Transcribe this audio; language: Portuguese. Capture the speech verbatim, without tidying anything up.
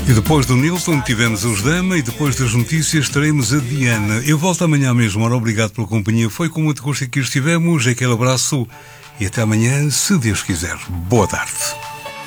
E depois do Nilton tivemos os Dama e depois das notícias teremos a Diana. Eu volto amanhã mesmo. Ora, obrigado pela companhia. Foi com muito gosto que aqui estivemos. Aquele abraço e até amanhã, se Deus quiser. Boa tarde.